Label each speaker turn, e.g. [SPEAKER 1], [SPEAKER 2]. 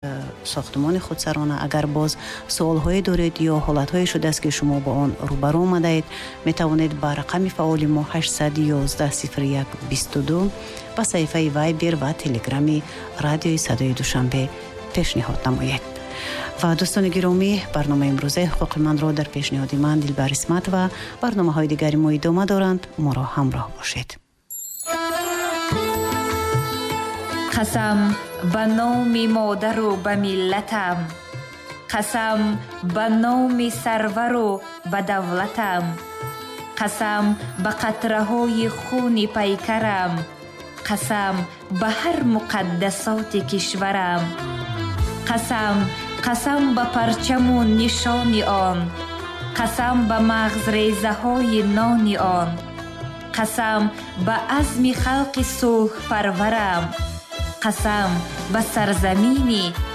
[SPEAKER 1] ساختمان خودسرانه. اگر باز سوال‌هایی دارید یا حالت‌هایی شده است که شما با آن روبرو آمدید، می‌توانید با رقم فعال ما 811 01 22 با صفحه وایبر و تلگرامی رادیوی صدای دوشنبه پیشنهاد نمایید. و دوستان گرامی، برنامه امروزه حقوق من را در پیشنهاد من دلبر اسمت و برنامه‌های دیگری ما ادامه دارند. ما را همراه باشید.
[SPEAKER 2] قسم به نام مادر و به ملتم، قسم به نام سرور و به دولتم، قسم به قطره های خون پیکرم، قسم به هر مقدسات کشورم، قسم به پرچم و نشان آن، قسم به مغز ریزه های نان آن، قسم به عزم خلق صلح پرورم، قسم به سرزمینی